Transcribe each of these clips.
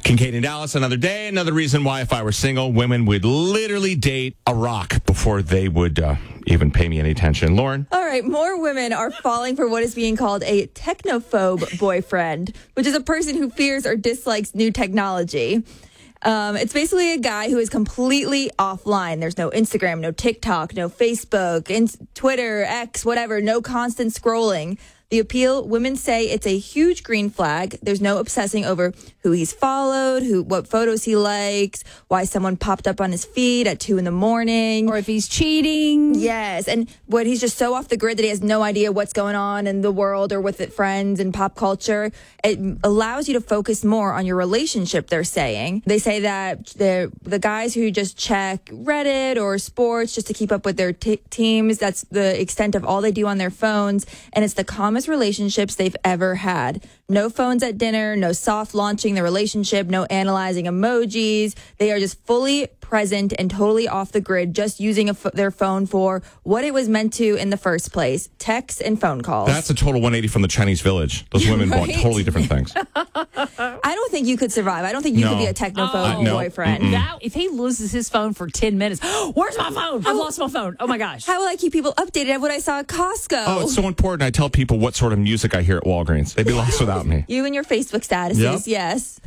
Kincaid in Dallas, another day, another reason why if I were single, women would literally date a rock before they would even pay me any attention. Lauren? All right, more women are falling for what is being called a technophobe boyfriend, which is a person who fears or dislikes new technology. It's basically a guy who is completely offline. There's no Instagram, no TikTok, no Facebook, Twitter, X, whatever, no constant scrolling. The appeal, women say it's a huge green flag. There's no obsessing over who he's followed, what photos he likes, why someone popped up on his feed at 2 a.m. Or if he's cheating. Yes, and what he's just so off the grid that he has no idea what's going on in the world or with friends and pop culture. It allows you to focus more on your relationship, they're saying. They say that the guys who just check Reddit or sports just to keep up with their teams, that's the extent of all they do on their phones, and it's the calmest relationships they've ever had. No phones at dinner, no soft launching the relationship, no analyzing emojis. They are just fully present and totally off the grid, just using their phone for what it was meant to in the first place, texts and phone calls. That's a total 180 from the Chinese village. Those women Right? want totally different things. I don't think you could survive. I don't think you could be a technophobe boyfriend. If he loses his phone for 10 minutes, where's my phone? I've lost my phone. Oh my gosh. How will I keep people updated of what I saw at Costco? Oh, it's so important. I tell people what sort of music I hear at Walgreens. They'd be lost without me. You and your Facebook statuses, yes.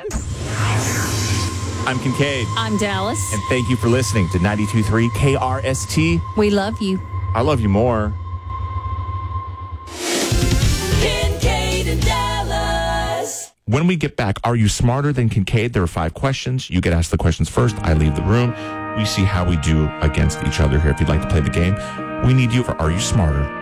I'm Kincaid. I'm Dallas. And thank you for listening to 92.3 KRST. We love you. I love you more. Kincaid and Dallas. When we get back, are you smarter than Kincaid? There are 5 questions. You get asked the questions first. I leave the room. We see how we do against each other here. If you'd like to play the game, we need you for Are You Smarter?